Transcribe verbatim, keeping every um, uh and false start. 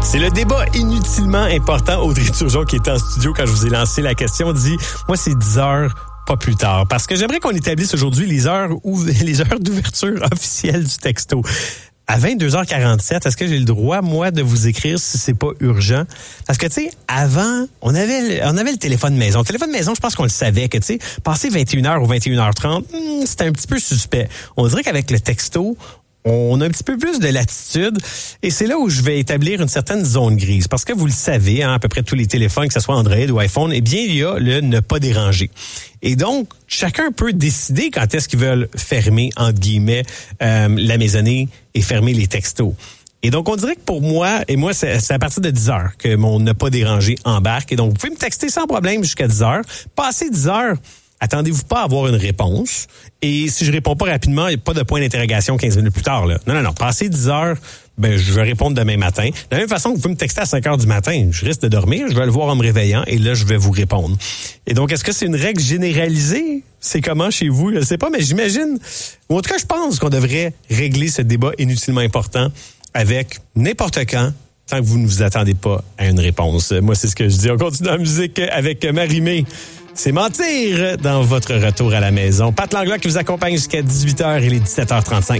C'est le débat inutilement important. Audrey Turgeon, qui était en studio quand je vous ai lancé la question, dit « Moi, c'est dix heures, pas plus tard. » Parce que j'aimerais qu'on établisse aujourd'hui les heures ou les heures d'ouverture officielles du texto. À vingt-deux heures quarante-sept, est-ce que j'ai le droit, moi, de vous écrire si c'est pas urgent? Parce que, tu sais, avant, on avait, on avait le téléphone maison. Le téléphone maison, je pense qu'on le savait que, tu sais, passer vingt et une heures ou vingt et une heures trente, hmm, c'était un petit peu suspect. On dirait qu'avec le texto, on a un petit peu plus de latitude et c'est là où je vais établir une certaine zone grise. Parce que vous le savez, hein, à peu près tous les téléphones, que ce soit Android ou iPhone, eh bien, il y a le ne pas déranger. Et donc, chacun peut décider quand est-ce qu'ils veulent fermer, entre guillemets, euh, la maisonnée et fermer les textos. Et donc, on dirait que pour moi, et moi, c'est, c'est à partir de dix heures que mon ne pas déranger embarque. Et donc, vous pouvez me texter sans problème jusqu'à dix heures. Passez dix heures, attendez-vous pas à avoir une réponse. Et si je réponds pas rapidement, il n'y a pas de point d'interrogation quinze minutes plus tard. Là. Non, non, non. Passez dix heures, ben, je vais répondre demain matin. De la même façon que vous pouvez me texter à cinq heures du matin, je risque de dormir, je vais le voir en me réveillant et là, je vais vous répondre. Et donc, est-ce que c'est une règle généralisée? C'est comment chez vous? Je ne sais pas, mais j'imagine, ou en tout cas, je pense qu'on devrait régler ce débat inutilement important avec n'importe quand, tant que vous ne vous attendez pas à une réponse. Moi, c'est ce que je dis. On continue la musique avec Marie-Mé. C'est mentir dans votre retour à la maison. Pat Langlois qui vous accompagne jusqu'à dix-huit heures et les dix-sept heures trente-cinq.